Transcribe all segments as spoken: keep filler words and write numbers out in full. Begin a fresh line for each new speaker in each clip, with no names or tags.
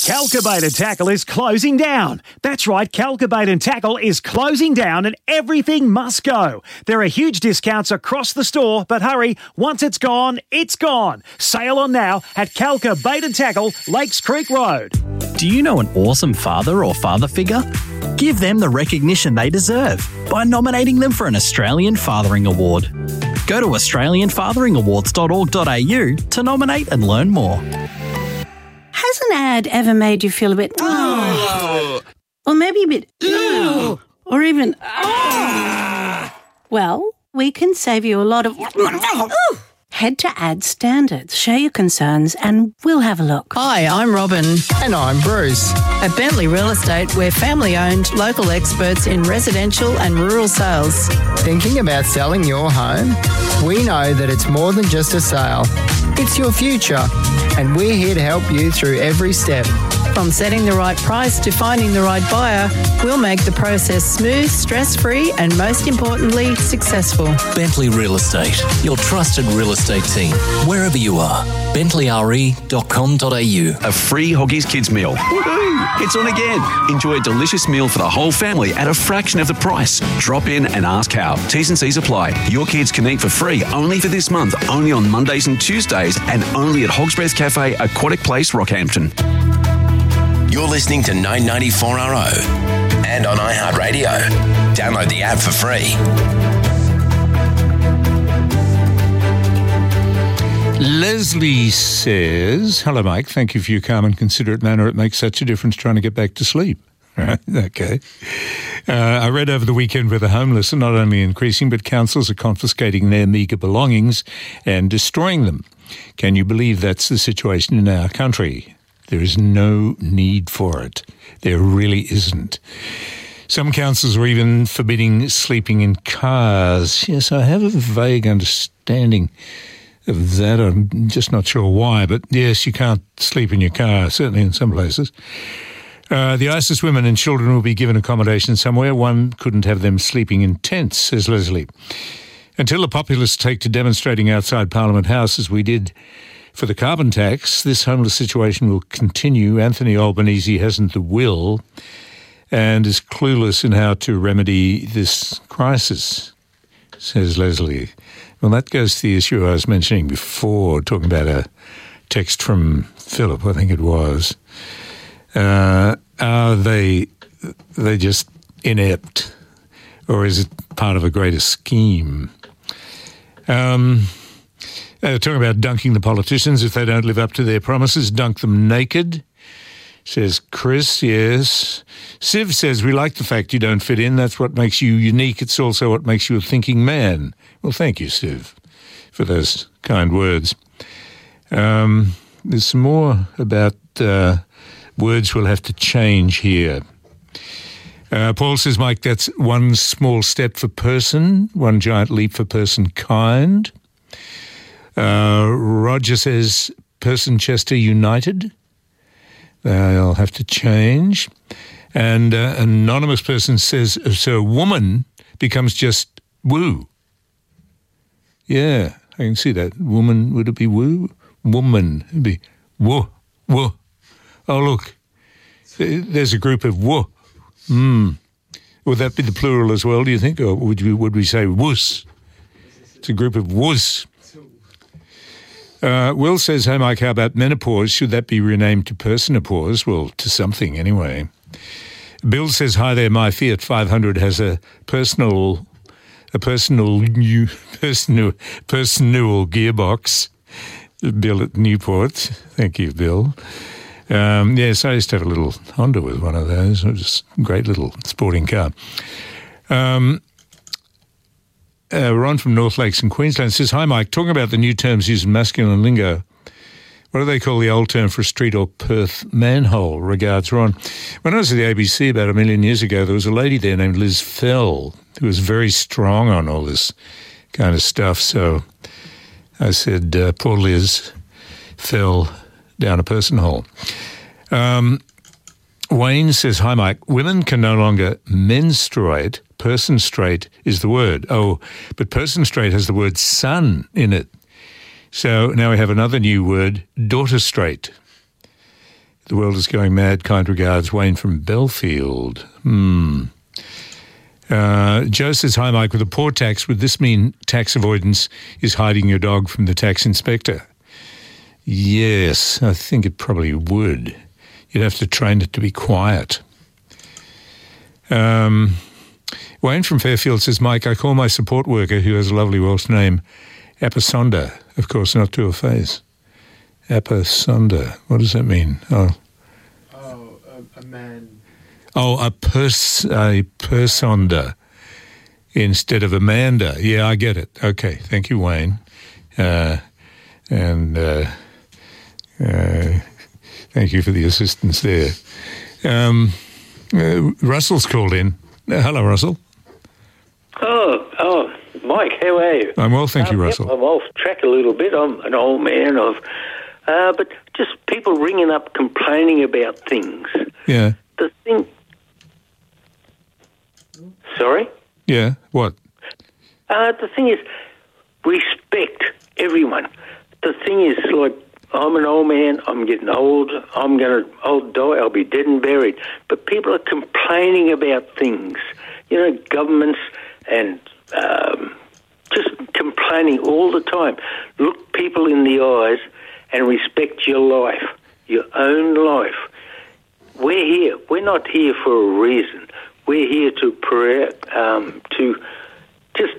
Calcabait and Tackle is closing down. That's right, Calcabait and Tackle is closing down and everything must go. There are huge discounts across the store, but hurry, once it's gone, it's gone. Sail on now at Calcabait and Tackle, Lakes Creek Road.
Do you know an awesome father or father figure? Give them the recognition they deserve by nominating them for an Australian Fathering Award. Go to australian fathering awards dot org dot a u to nominate and learn more.
Has an ad ever made you feel a bit, oh, or maybe a bit, oh, or even, oh? Well, we can save you a lot of, oh. Head to Ad Standards, share your concerns, and we'll have a look.
Hi, I'm Robin.
And I'm Bruce.
At Bentley Real Estate, we're family-owned, local experts in residential and rural sales.
Thinking about selling your home? We know that it's more than just a sale. It's your future, and we're here to help you through every step.
From setting the right price to finding the right buyer, we'll make the process smooth, stress-free, and most importantly, successful.
Bentley Real Estate, your trusted real estate team, wherever you are. bentley r e dot com dot a u.
A free Hoggies Kids meal. Woohoo! It's on again. Enjoy a delicious meal for the whole family at a fraction of the price. Drop in and ask how. T's and C's apply. Your kids can eat for free only for this month, only on Mondays and Tuesdays, and only at Hog's Breath Cafe, Aquatic Place, Rockhampton.
You're listening to nine ninety-four R O and on iHeartRadio. Download the app for free.
Leslie says, hello, Mike. Thank you for your calm and considerate manner. It makes such a difference trying to get back to sleep. Right? Okay. Uh, I read over the weekend where the homeless are not only increasing, but councils are confiscating their meagre belongings and destroying them. Can you believe that's the situation in our country? There is no need for it. There really isn't. Some councils are even forbidding sleeping in cars. Yes, I have a vague understanding of that. I'm just not sure why, but yes, you can't sleep in your car, certainly in some places. Uh, the ISIS women and children will be given accommodation somewhere. One couldn't have them sleeping in tents, says Leslie. Until the populists take to demonstrating outside Parliament House, as we did for the carbon tax, this homeless situation will continue. Anthony Albanese hasn't the will and is clueless in how to remedy this crisis, says Leslie. Well, that goes to the issue I was mentioning before, talking about a text from Philip, I think it was. Uh, are they, they just inept, or is it part of a greater scheme? Um... Uh, talking about dunking the politicians if they don't live up to their promises, dunk them naked, says Chris, yes. Siv says, we like the fact you don't fit in. That's what makes you unique. It's also what makes you a thinking man. Well, thank you, Siv, for those kind words. Um, there's some more about uh, words we'll have to change here. Uh, Paul says, Mike, that's one small step for person, one giant leap for person kind. Uh, Roger says, Person Chester United. They'll have to change. And uh, an anonymous person says, so woman becomes just woo. Yeah, I can see that. Woman, would it be woo? Woman, it'd be woo, woo. Oh, look, there's a group of woo. Hmm. Would that be the plural as well, do you think? Or would, you, would we say woos? It's a group of woos. Uh, Will says, hey, Mike, how about menopause? Should that be renamed to personopause? Well, to something anyway. Bill says, hi there, my Fiat five hundred has a personal, a personal, new, personal, personal gearbox. Bill at Newport. Thank you, Bill. Um, yes, I used to have a little Honda with one of those. It was a great little sporting car. Um... Uh, Ron from North Lakes in Queensland says, hi, Mike, talking about the new terms used in masculine lingo. What do they call the old term for a street or Perth manhole? Regards, Ron. When I was at the A B C about a million years ago, there was a lady there named Liz Fell who was very strong on all this kind of stuff. So I said, uh, poor Liz fell down a person hole. Um, Wayne says, hi, Mike, women can no longer menstruate. Person straight is the word. Oh, but person straight has the word son in it. So now we have another new word, daughter straight. The world is going mad. Kind regards, Wayne from Belfield. Hmm. Uh, Joe says, hi, Mike. With a poor tax, would this mean tax avoidance is hiding your dog from the tax inspector? Yes, I think it probably would. You'd have to train it to be quiet. Um, Wayne from Fairfield says, Mike, I call my support worker, who has a lovely Welsh name, Apasonda. Of course, not to her face. Apasonda. What does that mean? Oh,
oh a, a man.
Oh, a pers a personda instead of Amanda. Yeah, I get it. Okay, thank you, Wayne. Uh, and uh, uh, thank you for the assistance there. Um, uh, Russell's called in. Uh, hello, Russell.
Oh, oh, Mike, how are you?
I'm well, thank
um,
you, Russell.
Yep, I'm off track a little bit. I'm an old man of, uh, but just people ringing up complaining about things.
Yeah.
The thing. Sorry?
Yeah, what?
Uh, the thing is, respect everyone. The thing is, like, I'm an old man, I'm getting old, I'm going to I'll die, I'll be dead and buried. But people are complaining about things. You know, governments and um, just complaining all the time. Look people in the eyes and respect your life, your own life. We're here. We're not here for a reason. We're here to pray, um, to just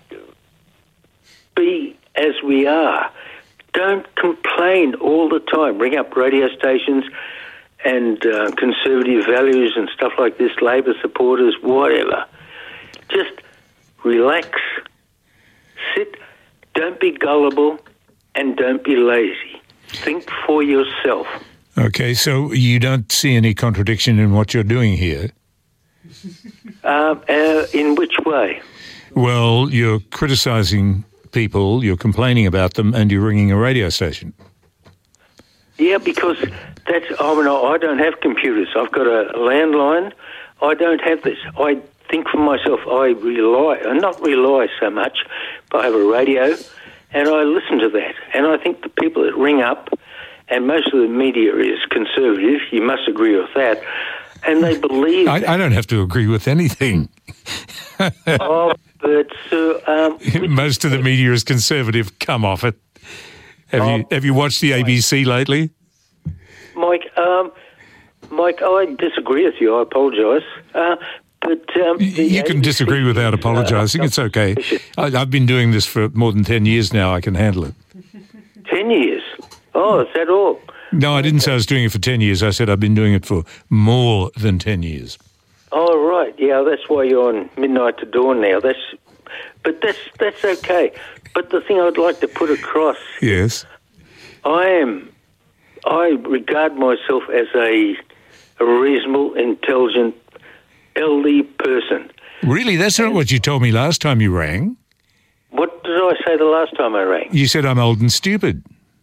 be as we are. Don't complain all the time. Ring up radio stations and uh, conservative values and stuff like this, Labor supporters, whatever. Just relax, sit, don't be gullible, and don't be lazy. Think for yourself.
Okay, so you don't see any contradiction in what you're doing here?
Uh, uh, in which way?
Well, you're criticising people, you're complaining about them, and you're ringing a radio station.
Yeah, because that's, I mean, I don't have computers. I've got a landline. I don't have this. I think for myself, I rely, and not rely so much, but I have a radio, and I listen to that. And I think the people that ring up, and most of the media is conservative, you must agree with that, and they believe...
I, I don't have to agree with anything.
Oh, but... Uh, um,
most of the media is conservative. Come off it. Have oh, you have you watched the A B C lately?
Mike, um, Mike, I disagree with you. I apologise. Uh, but um,
you can A B C, disagree without apologising. Uh, it's okay. I, I've been doing this for more than ten years now. I can handle it.
Ten years? Oh, is that all?
No, I didn't say I was doing it for ten years. I said I've been doing it for more than ten years.
Oh, right. Yeah, that's why you're on Midnight to Dawn now. That's, but that's that's okay. But the thing I'd like to put across...
Yes.
I am... I regard myself as a, a reasonable, intelligent, elderly person.
Really? That's not what you told me last time you rang.
What did I say the last time I rang?
You said I'm old and stupid.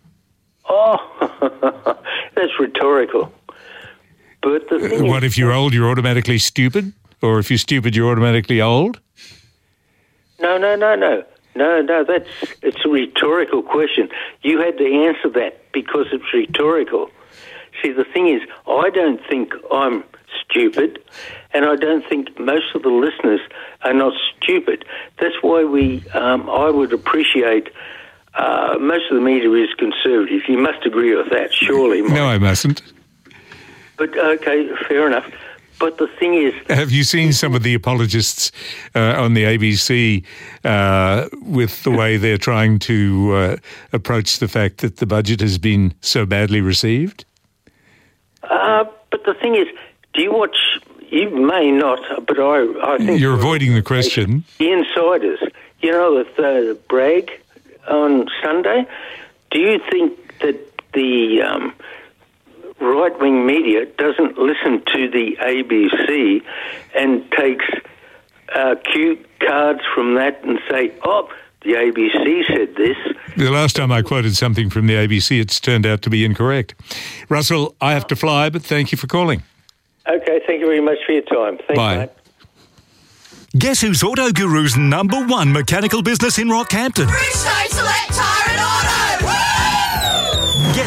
Oh, that's rhetorical. But the thing
What,
is,
if you're old, you're automatically stupid? Or if you're stupid, you're automatically old?
No, no, no, no. No, no, that's it's a rhetorical question. You had to answer that because it's rhetorical. See, the thing is, I don't think I'm stupid, and I don't think most of the listeners are not stupid. That's why we, um, I would appreciate, uh, most of the media is conservative. You must agree with that, surely. Mike.
No, I mustn't.
But, okay, fair enough. But the thing is...
Have you seen some of the apologists uh, on the A B C uh, with the way they're trying to uh, approach the fact that the budget has been so badly received?
Uh, but the thing is, do you watch... You may not, but I, I think...
You're avoiding the question.
The Insiders. You know, with uh, Bragg on Sunday. Do you think that the... Um, right-wing media doesn't listen to the A B C and takes uh, cue cards from that and say, oh, the A B C said this.
The last time I quoted something from the A B C, it's turned out to be incorrect. Russell, I have to fly, but thank you for calling.
Okay, thank you very much for your time. Thanks,
Bye.
mate.
Guess who's Auto Guru's number one mechanical business in Rockhampton?
Bridgestone Select Tyre and Auto! Woo!
Get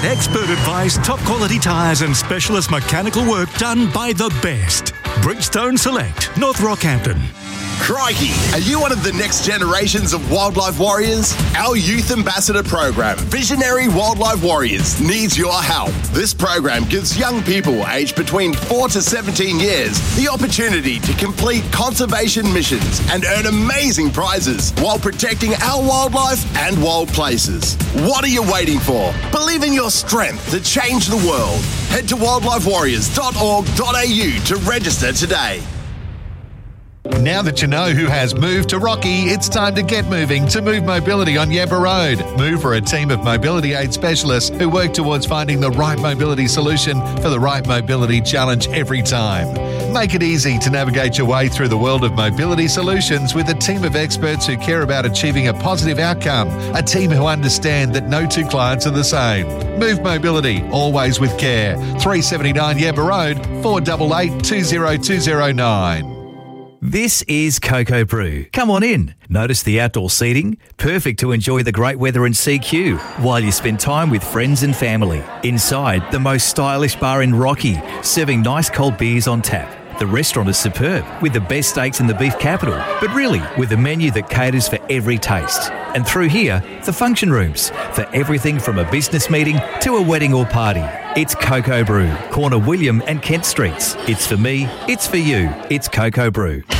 Get expert advice, top quality tyres and specialist mechanical work done by the best. Bridgestone Select, North Rockhampton.
Crikey! Are you one of the next generations of wildlife warriors? Our Youth Ambassador program, Visionary Wildlife Warriors, needs your help. This program gives young people aged between four to seventeen years the opportunity to complete conservation missions and earn amazing prizes while protecting our wildlife and wild places. What are you waiting for? Believe in your strength to change the world. Head to wildlife warriors dot org dot a u to register today.
Now that you know who has moved to Rocky, it's time to get moving to Move Mobility on Yabba Road. Move are a team of mobility aid specialists who work towards finding the right mobility solution for the right mobility challenge every time. Make it easy to navigate your way through the world of mobility solutions with a team of experts who care about achieving a positive outcome, a team who understand that no two clients are the same. Move Mobility, always with care. three seventy-nine Yabba Road, four eight eight, two zero two zero nine.
This is Cocoa Brew. Come on in. Notice the outdoor seating? Perfect to enjoy the great weather in C Q while you spend time with friends and family. Inside, the most stylish bar in Rocky, serving nice cold beers on tap. The restaurant is superb, with the best steaks in the beef capital, but really with a menu that caters for every taste. And through here, the function rooms, for everything from a business meeting to a wedding or party. It's Cocoa Brew, corner William and Kent Streets. It's for me, it's for you, it's Cocoa Brew.